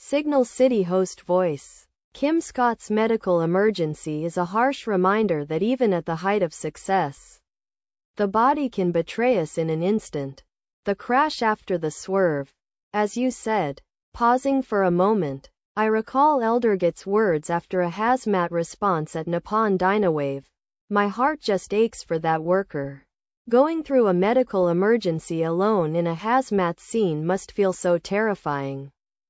Signal City host voice. Kim Scott's medical emergency is a harsh reminder that even at the height of success, the body can betray us in an instant. The crash after the swerve. As you said. Pausing for a moment, I recall Eldergit's words after a hazmat response at Nippon Dynawave. My heart just aches for that worker. Going through a medical emergency alone in a hazmat scene must feel so terrifying.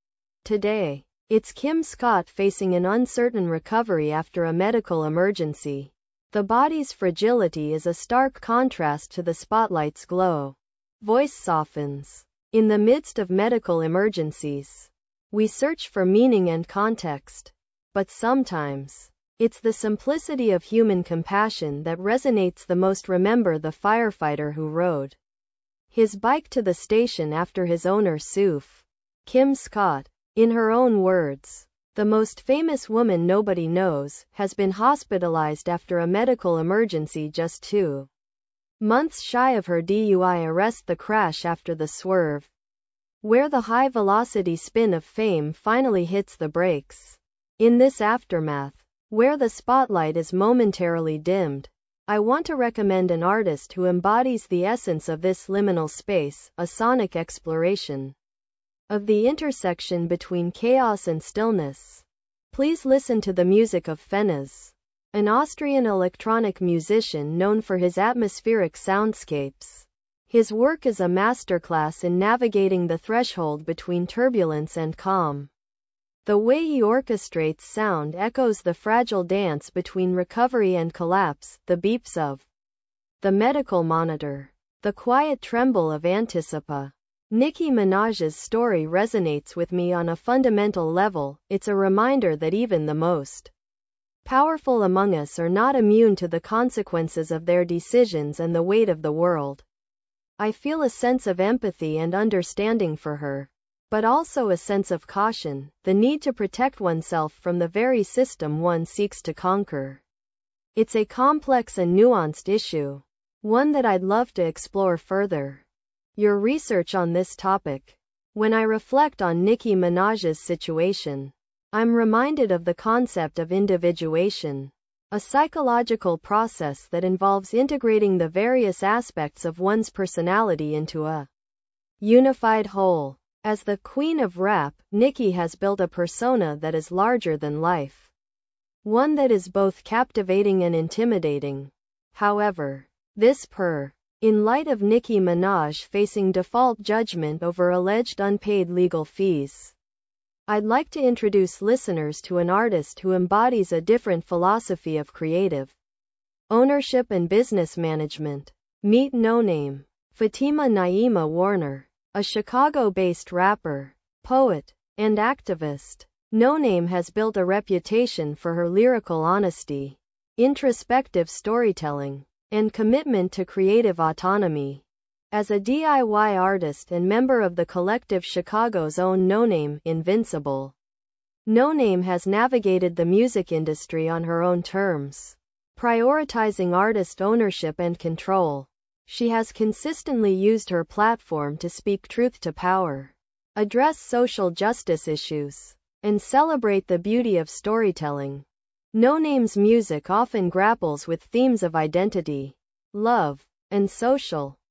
Today, it's Kim Scott facing an uncertain recovery after a medical emergency. The body's fragility is a stark contrast to the spotlight's glow. Voice softens. In the midst of medical emergencies, we search for meaning and context. But sometimes, it's the simplicity of human compassion that resonates the most. Remember the firefighter who rode his bike to the station after his owner Suf. Kim Scott, in her own words, the most famous woman nobody knows, has been hospitalized after a medical emergency just 2 months shy of her DUI arrest. The crash after the swerve, where the high-velocity spin of fame finally hits the brakes. In this aftermath, where the spotlight is momentarily dimmed, I want to recommend an artist who embodies the essence of this liminal space, a sonic exploration of the intersection between chaos and stillness. Please listen to the music of Fenez, an Austrian electronic musician known for his atmospheric soundscapes. His work is a masterclass in navigating the threshold between turbulence and calm. The way he orchestrates sound echoes the fragile dance between recovery and collapse, the beeps of the medical monitor, the quiet tremble of Anticipa. Nicki Minaj's story resonates with me on a fundamental level. It's a reminder that even the most powerful among us are not immune to the consequences of their decisions and the weight of the world. I feel a sense of empathy and understanding for her, but also a sense of caution, the need to protect oneself from the very system one seeks to conquer. It's a complex and nuanced issue, one that I'd love to explore further. Your research on this topic. When I reflect on Nicki Minaj's situation, I'm reminded of the concept of individuation, a psychological process that involves integrating the various aspects of one's personality into a unified whole. As the queen of rap, Nicki has built a persona that is larger than life, one that is both captivating and intimidating. However, in light of Nicki Minaj facing default judgment over alleged unpaid legal fees, I'd like to introduce listeners to an artist who embodies a different philosophy of creative ownership and business management. Meet Noname. Fatima Naima Warner, a Chicago-based rapper, poet, and activist. Noname has built a reputation for her lyrical honesty, introspective storytelling, and commitment to creative autonomy. As a DIY artist and member of the collective Chicago's own Noname, Invincible, Noname has navigated the music industry on her own terms, prioritizing artist ownership and control. She has consistently used her platform to speak truth to power, address social justice issues, and celebrate the beauty of storytelling. Noname's music often grapples with themes of identity, love, and social